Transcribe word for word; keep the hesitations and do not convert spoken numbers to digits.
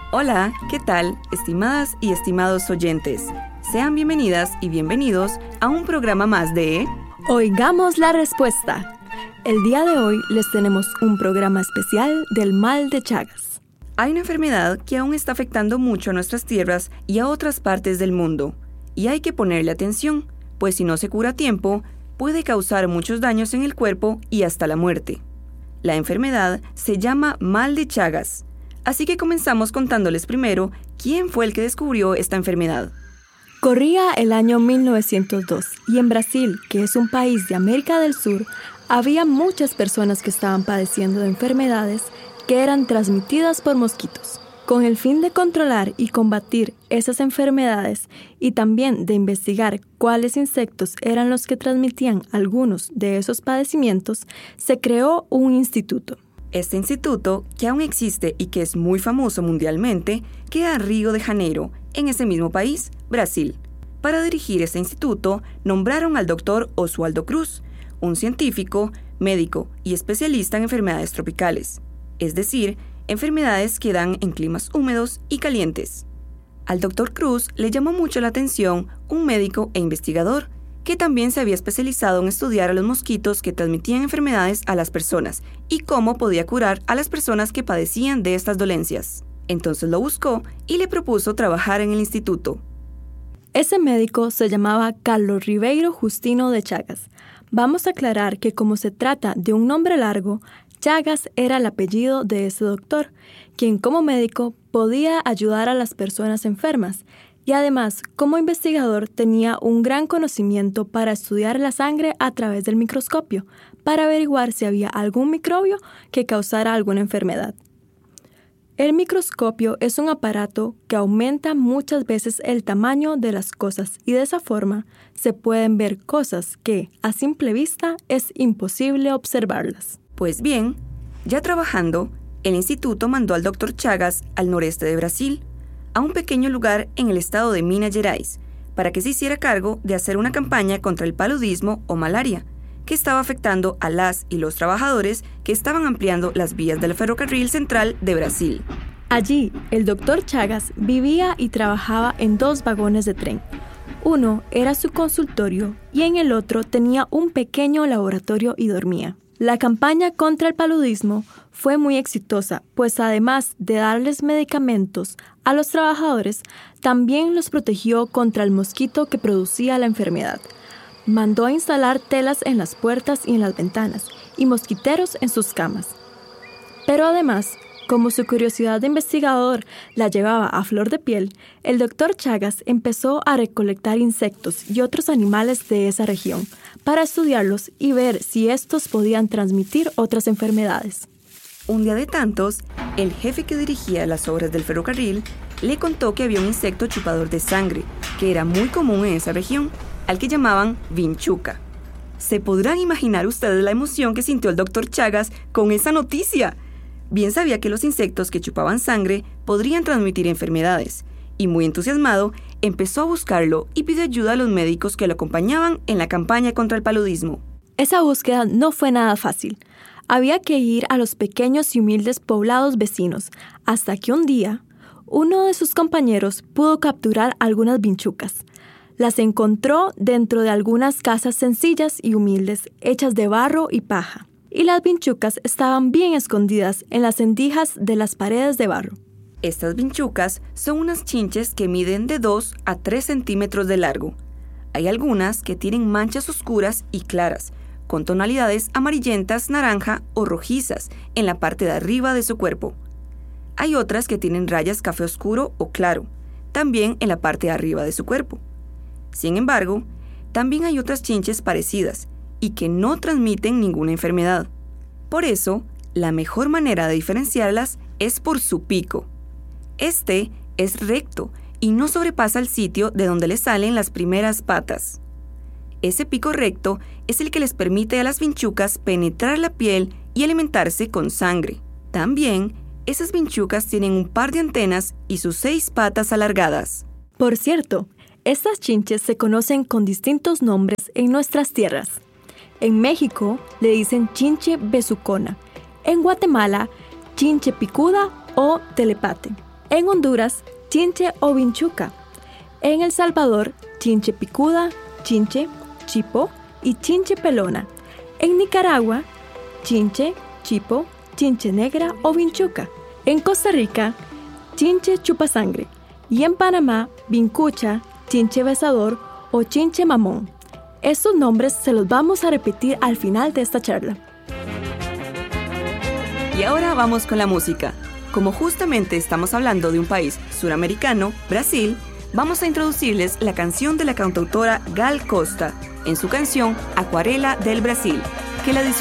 Hola, ¿qué tal, estimadas y estimados oyentes? Sean bienvenidas y bienvenidos a un programa más de Oigamos la Respuesta. El día de hoy les tenemos un programa especial del mal de Chagas. Hay una enfermedad que aún está afectando mucho a nuestras tierras y a otras partes del mundo, y hay que ponerle atención, pues si no se cura a tiempo, puede causar muchos daños en el cuerpo y hasta la muerte. La enfermedad se llama mal de Chagas, así que comenzamos contándoles primero quién fue el que descubrió esta enfermedad. Corría el año mil novecientos dos y en Brasil, que es un país de América del Sur, había muchas personas que estaban padeciendo de enfermedades que eran transmitidas por mosquitos. Con el fin de controlar y combatir esas enfermedades y también de investigar cuáles insectos eran los que transmitían algunos de esos padecimientos, se creó un instituto. Este instituto, que aún existe y que es muy famoso mundialmente, queda en Río de Janeiro, en ese mismo país, Brasil. Para dirigir este instituto, nombraron al doctor Oswaldo Cruz, un científico, médico y especialista en enfermedades tropicales, es decir, enfermedades que dan en climas húmedos y calientes. Al doctor Cruz le llamó mucho la atención un médico e investigador que también se había especializado en estudiar a los mosquitos que transmitían enfermedades a las personas y cómo podía curar a las personas que padecían de estas dolencias. Entonces lo buscó y le propuso trabajar en el instituto. Ese médico se llamaba Carlos Ribeiro Justino de Chagas. Vamos a aclarar que como se trata de un nombre largo, Chagas era el apellido de ese doctor, quien como médico podía ayudar a las personas enfermas y además como investigador tenía un gran conocimiento para estudiar la sangre a través del microscopio para averiguar si había algún microbio que causara alguna enfermedad. El microscopio es un aparato que aumenta muchas veces el tamaño de las cosas y de esa forma se pueden ver cosas que a simple vista es imposible observarlas. Pues bien, ya trabajando, el instituto mandó al doctor Chagas al noreste de Brasil, a un pequeño lugar en el estado de Minas Gerais, para que se hiciera cargo de hacer una campaña contra el paludismo o malaria, que estaba afectando a las y los trabajadores que estaban ampliando las vías del ferrocarril central de Brasil. Allí, el doctor Chagas vivía y trabajaba en dos vagones de tren. Uno era su consultorio y en el otro tenía un pequeño laboratorio y dormía. La campaña contra el paludismo fue muy exitosa, pues además de darles medicamentos a los trabajadores, también los protegió contra el mosquito que producía la enfermedad. Mandó a instalar telas en las puertas y en las ventanas, y mosquiteros en sus camas. Pero además, como su curiosidad de investigador la llevaba a flor de piel, el doctor Chagas empezó a recolectar insectos y otros animales de esa región para estudiarlos y ver si estos podían transmitir otras enfermedades. Un día de tantos, el jefe que dirigía las obras del ferrocarril le contó que había un insecto chupador de sangre, que era muy común en esa región, al que llamaban vinchuca. ¿Se podrán imaginar ustedes la emoción que sintió el doctor Chagas con esa noticia? Bien sabía que los insectos que chupaban sangre podrían transmitir enfermedades, y muy entusiasmado, empezó a buscarlo y pidió ayuda a los médicos que lo acompañaban en la campaña contra el paludismo. Esa búsqueda no fue nada fácil. Había que ir a los pequeños y humildes poblados vecinos, hasta que un día, uno de sus compañeros pudo capturar algunas vinchucas. Las encontró dentro de algunas casas sencillas y humildes, hechas de barro y paja. Y las vinchucas estaban bien escondidas en las rendijas de las paredes de barro. Estas vinchucas son unas chinches que miden de dos a tres centímetros de largo. Hay algunas que tienen manchas oscuras y claras, con tonalidades amarillentas, naranja o rojizas en la parte de arriba de su cuerpo. Hay otras que tienen rayas café oscuro o claro, también en la parte de arriba de su cuerpo. Sin embargo, también hay otras chinches parecidas y que no transmiten ninguna enfermedad. Por eso, la mejor manera de diferenciarlas es por su pico. Este es recto y no sobrepasa el sitio de donde le salen las primeras patas. Ese pico recto es el que les permite a las vinchucas penetrar la piel y alimentarse con sangre. También, esas vinchucas tienen un par de antenas y sus seis patas alargadas. Por cierto, estas chinches se conocen con distintos nombres en nuestras tierras. En México le dicen chinche besucona, en Guatemala, chinche picuda o telepate. En Honduras, chinche o vinchuca. En El Salvador, chinche picuda, chinche, chipo y chinche pelona. En Nicaragua, chinche, chipo, chinche negra o vinchuca. En Costa Rica, chinche chupasangre. Y en Panamá, vincucha, chinche besador o chinche mamón. Estos nombres se los vamos a repetir al final de esta charla. Y ahora vamos con la música. Como justamente estamos hablando de un país suramericano, Brasil, vamos a introducirles la canción de la cantautora Gal Costa en su canción Acuarela del Brasil, que la disfruten.